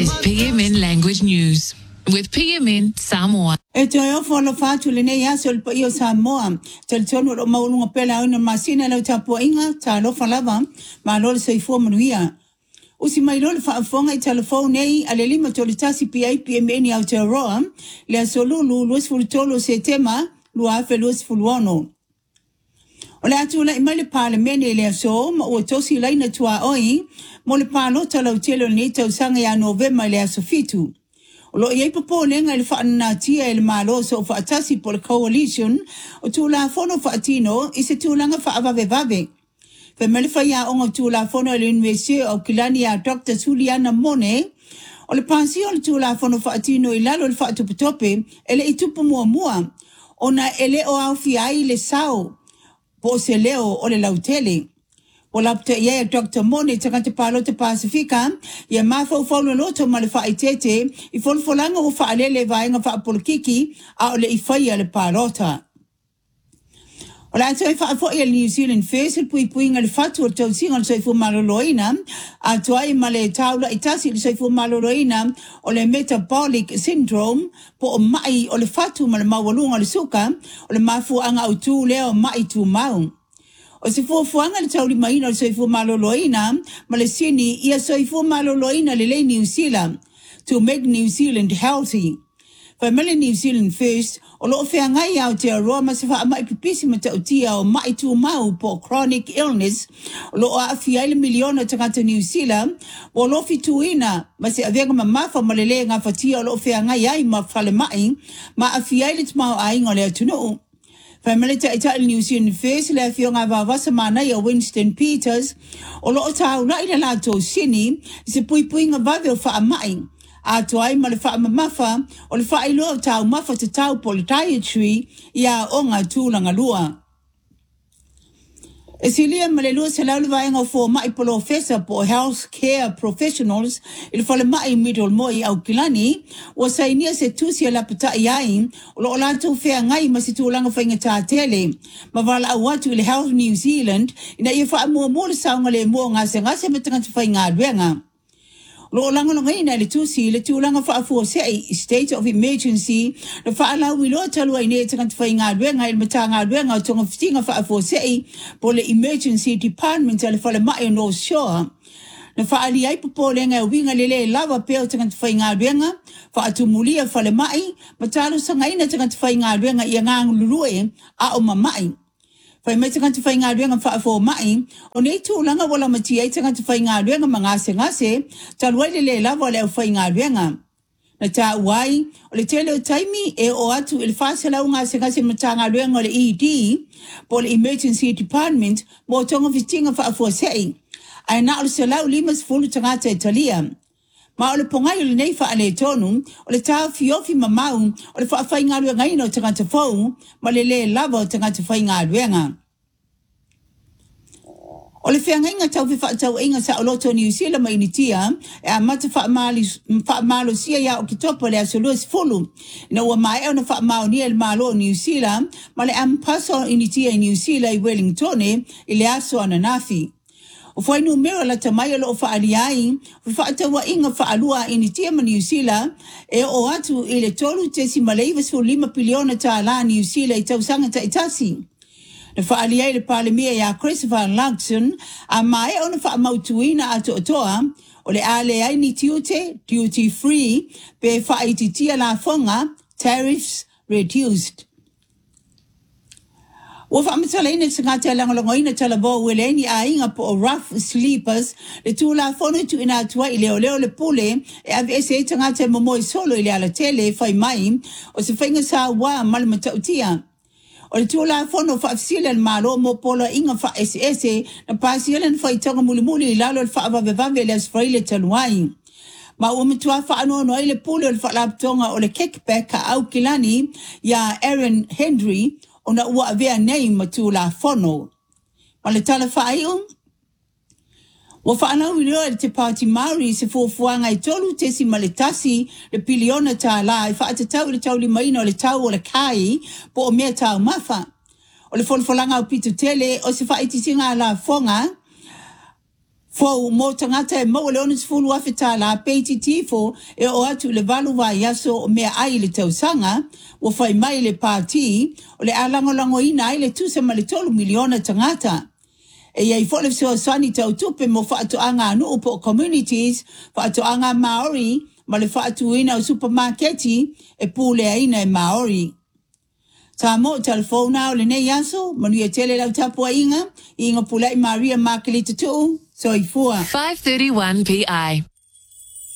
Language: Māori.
is PMN Language News with PMN Samoa. E te o whalo whātu le nei aso pa i o Samoa. Te tonu o maulunga pela au na masina lau tapo inga, ta lofa lava, ma lole sa i fua manuia. Usi mai lole whaafonga i telefone nei, a le lima tole tasi PI PMN au te roa, le aso lulu luas fulutolo se tema, lua afe luas fuluono. O le atu la imai le parlemene le aso, ma ua tosi laina tua oi, mo le pālota lau telo ni tau sanga ya Novema le aso fitu. O lo iei papo lenga le whaana tia e le malo so whaatasi po le coalition, o tūla whono whaatino i se tūlanga whaavave vave. Fe mele whaia onga tūla whono le University o Kilani a Dr. Juliana Mone, o le pansi o le tūla whono whaatino i lalo le whaatuputope, ele i tupu mua mua, o na ele o au fiai le sao, po se leo o le lautele. O lapta ia Dr. Mone takante palota Pasifika, ia mafau faulu loto ma le whaitete, i folfolanga o whaalele vaenga whaapolokiki, a o le i whaia le palota. O la ato e whaafo ia New Zealand First, il pui puinga le whatu o tau singa le soifu maloloina, a toai ma le taula i tasi le soifu maloloina, o le metabolic syndrome, po o mai o le whatu ma le mawalunga le suka, o le mafu anga au tū leo mai tū mau. O se fuafuanga le tauri maina o soifu maloloina, ma le sini ia soifu maloloina le le New Zealand, to make New Zealand healthy. Family New Zealand First, o loo whea ngai au te aroa ma se wha mai pipisi ma tau tia o mai tu mau po chronic illness, o loo a fiaile miliona tangata New Zealand, o loo fituina ma se avenga ma mafa ma le le ngā whatia o loo whea ngai ai ma whale mai, ma a fiaile tumau ai ngā lea tunu. Family ta ita New Zealand First le fionga vavasa mana ia Winston Peters, o loo tau na ila lato sini, se pui nga vave o wha mai. A toai ma le wha mamafa, o le wha ilo tau mafa te tau po le dietary, ia o ngā tūlanga lua. E silia ma le lua se lau le vaenga o fō mai polo fesa po health care professionals, i le whale mai middle moi au kilani, o sainia se tusia la pata iai, o lo lato whea ngai ma se tūlanga whainga tā tele, ma wala au watu i le Health New Zealand, ina ia wha mua mua le saunga le mua ngase ngase me tangata whainga aduenga. Lo langa ngai na le tusi le tūlanga whaafua sei state of emergency le whaalau i loa talua i ne tangata whainga aduenga i matanga aduenga o tonga whitinga whaafua sei po le emergency department le whale mai o North Shore. Le whaali ai popo lenga o winga lele lava peo tangata whainga aduenga whaatumulia whale mai matalo sangaina tangata whainga aduenga i ngang lulue a o mamai. Whai mai tangata whainga aduenga whaafo mai, o nei tūlanga wala mati ai tangata whainga aduenga ngase ngase, taluai le lava leo whainga aduenga. Na tā uai, o le tele o taimi e o atu il whaasalau ngase matanga aduenga o le ED, po le Emergency Department, mo tonga whitinga whaafo sei. Ai na o le salau limas fulu tangata Italia. Ma o le pongai o le nei whaale tonu, o le tā fiofi mamau, o le whaafai aduenga ino tangata fau, ma le lava o tangata whainga aduenga. O le whiangainga tau whawhatau inga sa o loto New Zealand mai initia, e a mata whaamalo sia ia o ki topo le aso luas fulu. Ina ua mai au na whaamao nia le malo New Zealand, ma le ampaso initia i New Zealand i Wellington i le aso ananafi. O whainu mera la tamai o whaaliai, o whaataua inga whaalua initia ma New Zealand, e o atu i le tolu tesi maleivas fu 5 piliona ta la New Zealand i tausanga ta itasi. Le whaaliai le palemia ia Christopher Luxon, a mai o na whaamautuina ato otoa, o le ale ai ni tiute, duty free, pe whaititia la whonga, tariffs reduced. Wa whaamatala ina tangata langalongoina talabo weleni a inga po o rough sleepers, le tūla whono tu ina atua i leo le pule, e avese tangata momoi solo i le ala tele, whai mai, o se whainga sa wa malamatautia. O le tūla whono whaafsila malo mo polo inga wha SS na pasila na whaitonga mulimuli i lalo le whaavavevave le asfaile taluai. Ma umatua whaano no ile pule o le whaalaptonga o le kickback a au kilani ya Aaron Henry o na ua avea nei ma tūla whono. Ma le tala whaiu? Wa whaanau i loa te Pāti Māori se fuafuanga i tolu tesi ma le tasi le piliona tā la i whaatatau i le tau limaina o le tau o le kai po o mea tau mafa. O le folfolanga o pitu tele o se whaititinga la whonga Fo mo tangata e mo le onu sfulu afeta la PTT fo e o atu le valu va yaso me ai le tausanga o fai mai le party o le alangolango ina ai le tuse ma le tolu miliona tangata. E iai fo le so sani tau tupe mo fa atu anga anu upo communities fa atu anga Maori ma le fa atu ina o supermarketi e pule aina e Maori. Ta mo telefona o le nei yaso manu e tele lau tapua inga pula i Maria Makelita tu so i fua 5:31 PI.